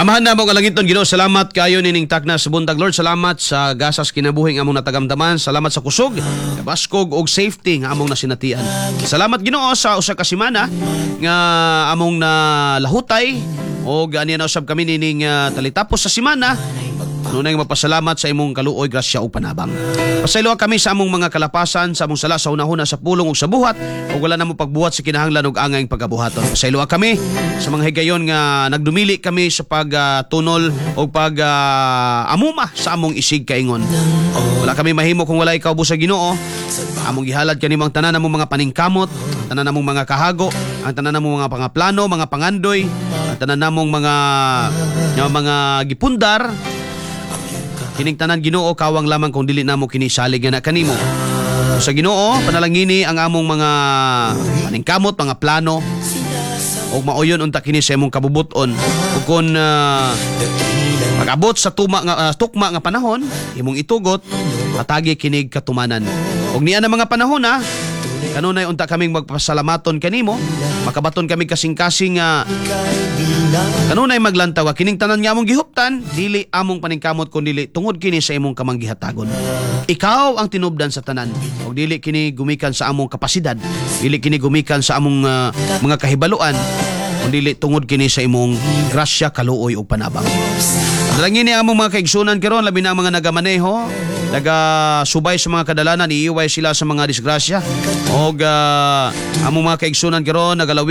Amahan na mo kalangiton Ginoo, salamat kayo nining takna sa buntag Lord. Salamat sa gasas kinabuhi nga among natagamdaman. Salamat sa kusog, kabaskog og safety nga among nasinatian. Salamat Ginoo sa usa ka semana nga among nalahutay og aniya na usab kami nining talitapos sa semana. Nunay magpasalamat sa imong kaluoy, grasya ug panabang. Pasaylo kami sa among mga kalapasan, sa among sala sa hunahuna sa pulong ug sa buhat, ug wala na mo pagbuhat sa kinahanglan ug angay pagabuhaton. Pasaylo kami sa mga higayon nga nagdumili kami sa pagtunol ug amuma sa among isig kaingon. Wala kami mahimo kung wala ikaw busa Ginoo. Among gihalad kanimo ang tanan namong mga paningkamot, ang tanan namong mga kahago, ang tanan namong mga pangaplano, mga pangandoy, ang tanan namong mga gipundar. Kining tanan Ginoo kawang lamang kung dili namo kini salig nga kanimo. Sa Ginoo panalangini ang among mga paningkamot, mga plano ug maoyon unta kini sa imong kabubuton. Ug kun pag-abot sa tukma nga panahon imong itugot, patagi kinig katumanan. Ug niya na mga panahon kanunay unta kaming magpasalamaton kanimo, makabaton kami kasing-kasing kanunay maglantaw kining tanan nga among gihuptan, dili among paningkamot kun dili tungod kini sa imong kamanggihatagon. Ikaw ang tinubdan sa tanan, ug dili kini gumikan sa among kapasidad, dili kini gumikan sa among mga kahibaluan, kundi tungod kini sa imong grasya, kaluoy ug panabang. Dalangin ni among mga kaigsunan karon, labi na ang mga nagamaneho, nagasubay sa mga kadalanan, iiway sila sa mga disgrasya, og among mga kaigsunan karon nagalawi